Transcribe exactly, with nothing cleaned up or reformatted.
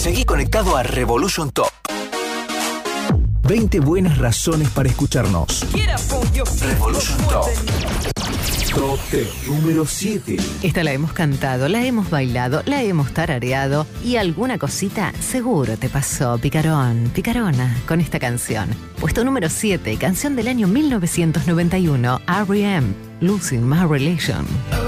Seguí conectado a Revolution Top. veinte buenas razones para escucharnos. Revolution Top. Top diez, número siete. Esta la hemos cantado, la hemos bailado, la hemos tarareado y alguna cosita seguro te pasó, picarón, picarona, con esta canción. Puesto número siete, canción del año mil novecientos noventa y uno, R E M, Losing My Relation.